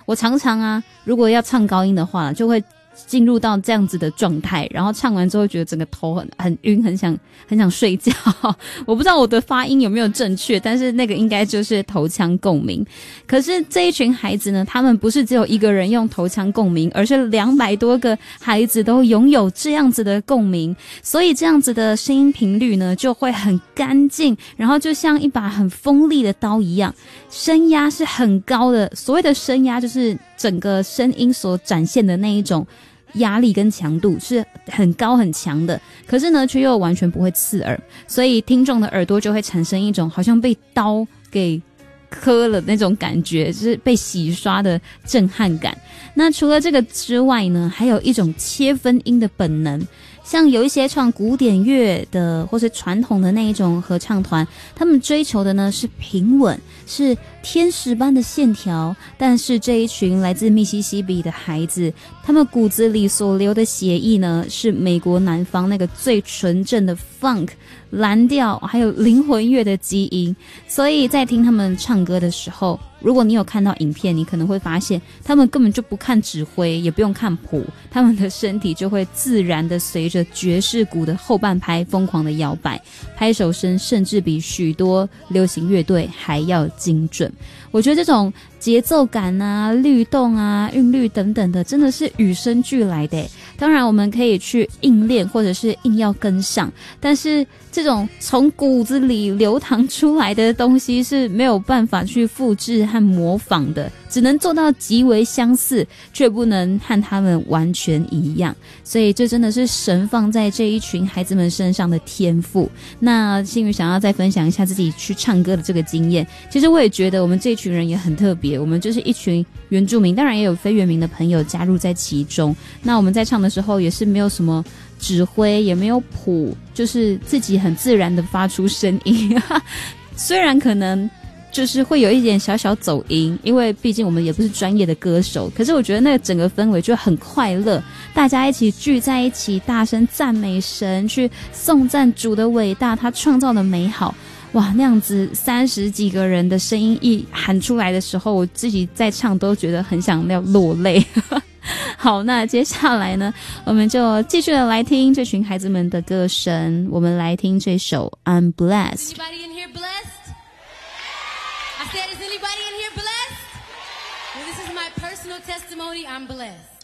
我常常啊，如果要唱高音的话，就会进入到这样子的状态，然后唱完之后觉得整个头很晕，很想睡觉。我不知道我的发音有没有正确，但是那个应该就是头腔共鸣。可是这一群孩子呢，他们不是只有一个人用头腔共鸣，而是200多个孩子都拥有这样子的共鸣，所以这样子的声音频率呢就会很干净，然后就像一把很锋利的刀一样，声压是很高的。所谓的声压就是整个声音所展现的那一种压力跟强度是很高很强的，可是呢却又完全不会刺耳，所以听众的耳朵就会产生一种好像被刀给磕了那种感觉，就是被洗刷的震撼感。那除了这个之外呢，还有一种切分音的本能，像有一些唱古典乐的或是传统的那一种合唱团，他们追求的呢是平稳，是天使般的线条，但是这一群来自密西西比的孩子，他们骨子里所流的血液呢是美国南方那个最纯正的 funk 蓝调还有灵魂乐的基因。所以在听他们唱歌的时候，如果你有看到影片，你可能会发现他们根本就不看指挥，也不用看谱，他们的身体就会自然的随着爵士鼓的后半拍疯狂的摇摆，拍手声甚至比许多流行乐队还要精准。我觉得这种节奏感啊、律动啊、韵律等等的，真的是与生俱来的。当然我们可以去硬练或者是硬要跟上，但是这种从骨子里流淌出来的东西是没有办法去复制和模仿的，只能做到极为相似，却不能和他们完全一样。所以这真的是神放在这一群孩子们身上的天赋。那幸运想要再分享一下自己去唱歌的这个经验，其实我也觉得我们这群人也很特别，我们就是一群原住民，当然也有非原民的朋友加入在其中。那我们在唱的时候也是没有什么指挥，也没有谱，就是自己很自然的发出声音虽然可能就是会有一点小小走音，因为毕竟我们也不是专业的歌手，可是我觉得那个整个氛围就很快乐，大家一起聚在一起大声赞美神，去颂赞主的伟大，他创造的美好。哇，那样子30几个人的声音一喊出来的时候，我自己在唱都觉得很想要落泪好，那接下来呢，我们就继续的来听这群孩子们的歌声，我们来听这首 I'm Blessed。 Anybody in here blessed? I said, is anybody in here blessed? Well, this is my personal testimony. I'm blessed.